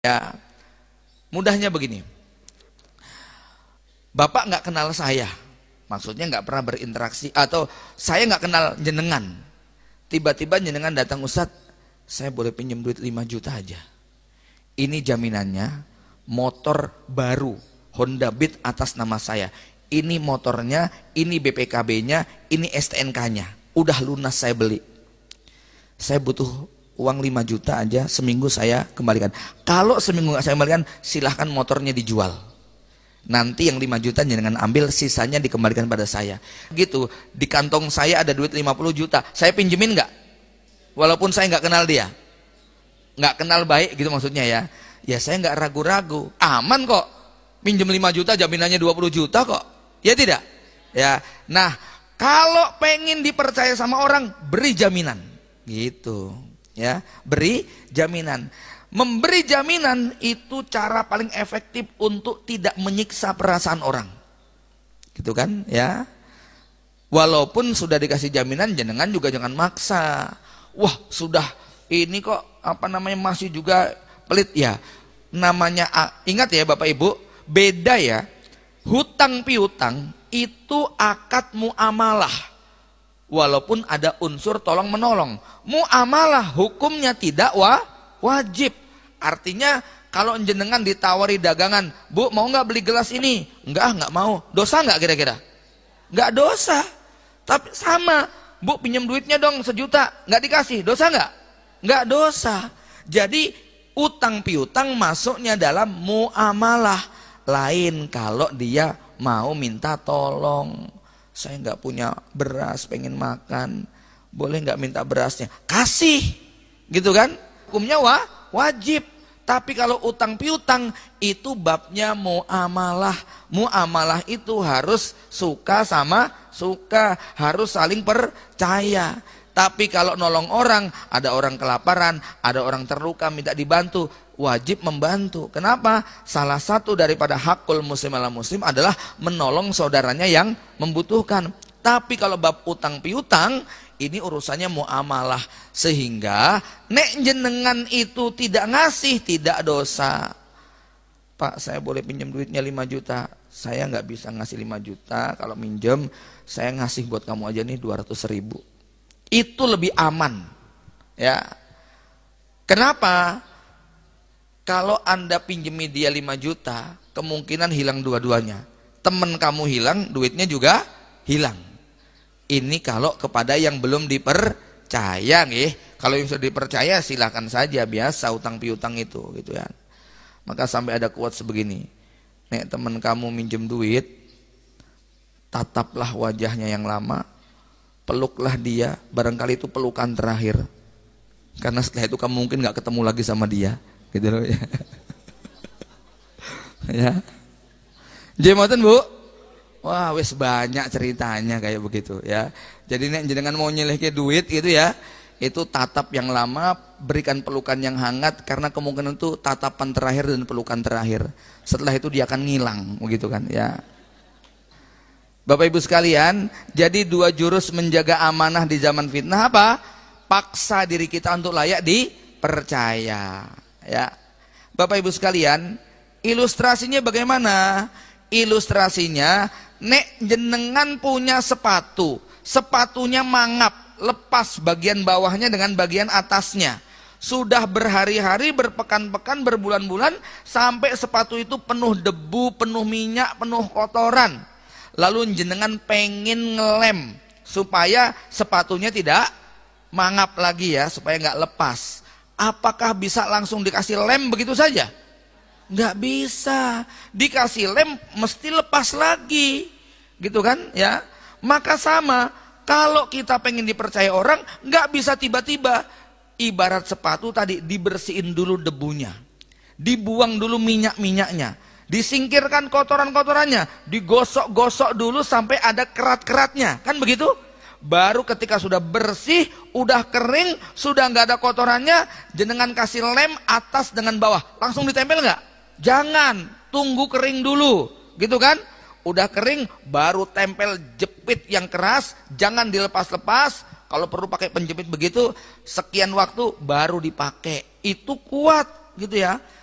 Ya, mudahnya begini. Bapak nggak kenal saya, maksudnya nggak pernah berinteraksi, atau saya nggak kenal jenengan. Tiba-tiba jenengan datang, Ustadz, saya boleh pinjam duit 5 juta aja. Ini jaminannya, motor baru Honda Beat atas nama saya. Ini motornya, ini BPKB-nya, ini STNK-nya. Udah lunas saya beli. Saya butuh uang 5 juta aja, seminggu saya kembalikan. Kalau seminggu nggak saya kembalikan, silahkan motornya dijual. Nanti yang 5 juta jangan ambil, sisanya dikembalikan pada saya. Gitu, di kantong saya ada duit 50 juta. Saya pinjemin nggak? Walaupun saya nggak kenal dia. Nggak kenal baik gitu maksudnya ya. Ya saya nggak ragu-ragu. Aman kok. Pinjem 5 juta jaminannya 20 juta kok. Ya tidak? Ya. Nah, kalau pengen dipercaya sama orang, beri jaminan. Gitu. Ya, beri jaminan. Memberi jaminan itu cara paling efektif untuk tidak menyiksa perasaan orang. Gitu kan, ya. Walaupun sudah dikasih jaminan, jenengan juga jangan maksa. Wah, sudah ini kok masih juga pelit ya. Namanya ingat ya Bapak Ibu, beda ya. Hutang piutang itu akad muamalah. Walaupun ada unsur tolong menolong. Muamalah hukumnya tidak wajib. Artinya kalau jenengan ditawari dagangan, Bu mau nggak beli gelas ini? Nggak mau. Dosa nggak kira-kira? Nggak dosa. Tapi sama, Bu pinjam duitnya dong 1 juta, nggak dikasih, dosa nggak? Nggak dosa. Jadi utang piutang masuknya dalam muamalah. Lain kalau dia mau minta tolong. Saya nggak punya beras, pengen makan, boleh nggak minta berasnya? Kasih, gitu kan? Hukumnya wajib. Tapi kalau utang piutang itu babnya muamalah. Muamalah itu harus suka sama suka, harus saling percaya. Tapi kalau nolong orang, ada orang kelaparan, ada orang terluka minta dibantu, wajib membantu. Kenapa? Salah satu daripada hakul muslim ala muslim adalah menolong saudaranya yang membutuhkan. Tapi kalau bab utang piutang, ini urusannya muamalah. Sehingga nek jenengan itu tidak ngasih, tidak dosa. Pak, saya boleh pinjam duitnya 5 juta. Saya nggak bisa ngasih 5 juta. Kalau minjem, saya ngasih buat kamu aja nih 200.000. Itu lebih aman. Ya. Kenapa? Kalau Anda pinjemi dia 5 juta, kemungkinan hilang dua-duanya. Temen kamu hilang, duitnya juga hilang. Ini kalau kepada yang belum dipercaya, nih. Kalau yang sudah dipercaya silakan saja, biasa utang piutang itu, gitu ya. Maka sampai ada quotes sebegini. Nek temen kamu minjem duit, tataplah wajahnya yang lama, peluklah dia, barangkali itu pelukan terakhir. Karena setelah itu kamu mungkin nggak ketemu lagi sama dia. Gitu loh ya. Ya. Jematan Bu. Wah, wis banyak ceritanya kayak begitu ya. Jadi nek jenengan mau nyelehke duit gitu ya, itu tatap yang lama, berikan pelukan yang hangat, karena kemungkinan itu tatapan terakhir dan pelukan terakhir. Setelah itu dia akan ngilang, begitu kan ya. Bapak Ibu sekalian, jadi 2 jurus menjaga amanah di zaman fitnah apa? Paksa diri kita untuk layak dipercaya. Ya, Bapak Ibu sekalian, ilustrasinya bagaimana? Ilustrasinya, nek jenengan punya sepatu, sepatunya mangap, lepas bagian bawahnya dengan bagian atasnya. Sudah berhari-hari, berpekan-pekan, berbulan-bulan, sampai sepatu itu penuh debu, penuh minyak, penuh kotoran. Lalu jenengan pengen ngelem supaya sepatunya tidak mangap lagi ya, supaya nggak lepas. Apakah bisa langsung dikasih lem begitu saja? Nggak bisa. Dikasih lem mesti lepas lagi, gitu kan ya. Maka sama, kalau kita pengen dipercaya orang, nggak bisa tiba-tiba. Ibarat sepatu tadi, dibersihin dulu debunya, dibuang dulu minyak-minyaknya, disingkirkan kotoran-kotorannya, digosok-gosok dulu sampai ada kerat-keratnya, kan begitu? Baru ketika sudah bersih, udah kering, sudah nggak ada kotorannya, jenengan kasih lem atas dengan bawah, langsung ditempel nggak? Jangan, tunggu kering dulu, gitu kan? Udah kering, baru tempel jepit yang keras, jangan dilepas-lepas. Kalau perlu pakai penjepit begitu, sekian waktu baru dipakai. Itu kuat, gitu ya.